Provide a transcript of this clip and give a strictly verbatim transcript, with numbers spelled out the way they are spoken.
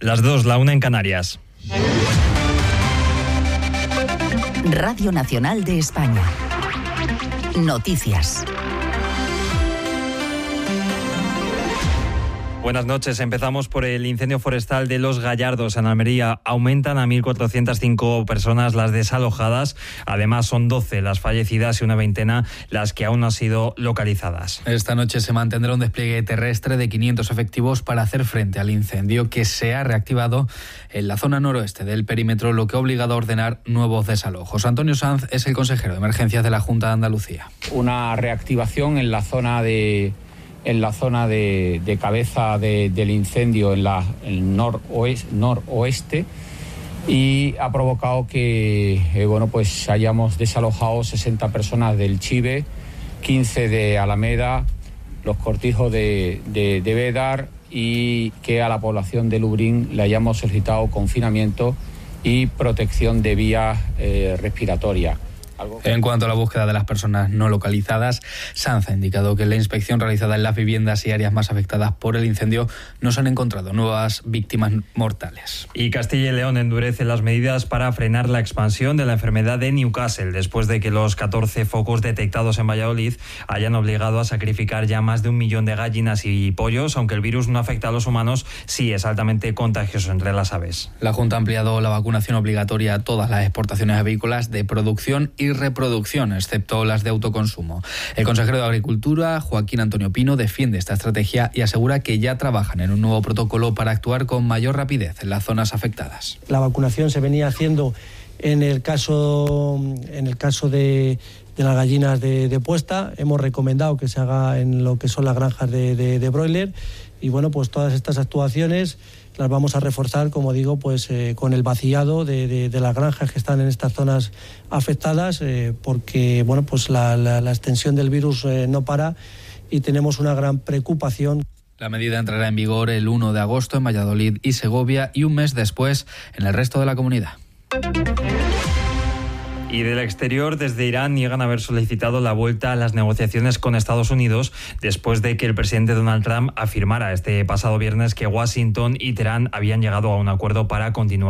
Las dos, la una en Canarias. Radio Nacional de España. Noticias. Buenas noches. Empezamos por el incendio forestal de Los Gallardos en Almería. Aumentan a mil cuatrocientas cinco personas las desalojadas. Además, son doce las fallecidas y una veintena las que aún no han sido localizadas. Esta noche se mantendrá un despliegue terrestre de quinientos efectivos para hacer frente al incendio que se ha reactivado en la zona noroeste del perímetro, lo que ha obligado a ordenar nuevos desalojos. Antonio Sanz es el consejero de Emergencias de la Junta de Andalucía. Una reactivación en la zona de... en la zona de, de cabeza de, del incendio en la el noroeste, noroeste y ha provocado que eh, bueno, pues hayamos desalojado sesenta personas del Chive, quince de Alameda, los cortijos de, de, de Bédar, y que a la población de Lubrín le hayamos solicitado confinamiento y protección de vías eh, respiratorias. En cuanto a la búsqueda de las personas no localizadas, Sanz ha indicado que en la inspección realizada en las viviendas y áreas más afectadas por el incendio no se han encontrado nuevas víctimas mortales. Y Castilla y León endurece las medidas para frenar la expansión de la enfermedad de Newcastle, después de que los catorce focos detectados en Valladolid hayan obligado a sacrificar ya más de un millón de gallinas y pollos. Aunque el virus no afecta a los humanos, sí es altamente contagioso entre las aves. La Junta ha ampliado la vacunación obligatoria a todas las exportaciones avícolas de producción y reproducción, excepto las de autoconsumo. El consejero de Agricultura, Joaquín Antonio Pino, defiende esta estrategia y asegura que ya trabajan en un nuevo protocolo para actuar con mayor rapidez en las zonas afectadas. La vacunación se venía haciendo en el caso, en el caso de, de las gallinas de, de puesta. Hemos recomendado que se haga en lo que son las granjas de, de, de broiler, y bueno, pues todas estas actuaciones las vamos a reforzar, como digo, pues eh, con el vaciado de, de, de las granjas que están en estas zonas afectadas, eh, porque bueno, pues la, la, la extensión del virus eh, no para y tenemos una gran preocupación. La medida entrará en vigor el uno de agosto en Valladolid y Segovia y un mes después en el resto de la comunidad. Y del exterior, desde Irán niegan haber solicitado la vuelta a las negociaciones con Estados Unidos después de que el presidente Donald Trump afirmara este pasado viernes que Washington y Teherán habían llegado a un acuerdo para continuar